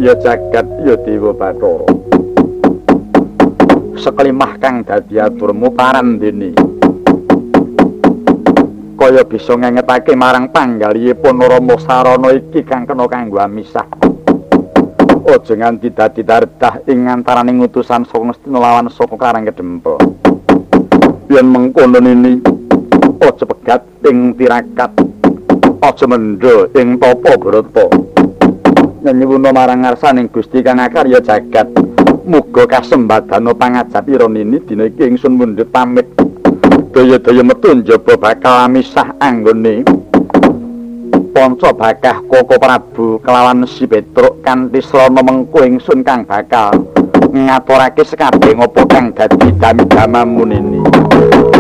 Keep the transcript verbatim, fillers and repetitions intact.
ya jagat ya Dewa Bathara. Sekelimah kang dadi aturmu parandene. Kaya bisa ngengetake marang panggalihipun Rama Sarana iki kang kena kanggo amisah. Aja nganti dadi dardah ing antaraning utusan saka Ngastina lawan saka Karangkedempel. Yen mengkono nini aja pegat ing tirakat, aja mendha ing tapa Brata. Nyuwuna marang ngarsaning Gusti kang akarya jagat, muga kasembadana pangajapira nini dina iki ingsun mundhut pamit. Daya-daya metu njaba bakal amisah anggone Panca Bakah Koko Prabu kelawan Si Petruk kanthi slana mengko ingsun kang bakal ngaturake sekabeh ngopo kang dadi dami-damamu nini.